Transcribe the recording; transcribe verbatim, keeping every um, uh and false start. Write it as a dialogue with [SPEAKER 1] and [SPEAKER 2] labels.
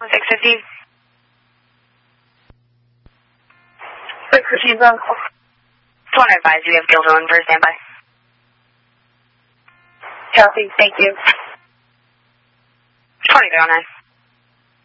[SPEAKER 1] six fifty.
[SPEAKER 2] six fifty is on call.
[SPEAKER 1] Just want to advise you we have Gilderland for standby.
[SPEAKER 2] Copy, thank you.
[SPEAKER 1] twenty-three oh nine.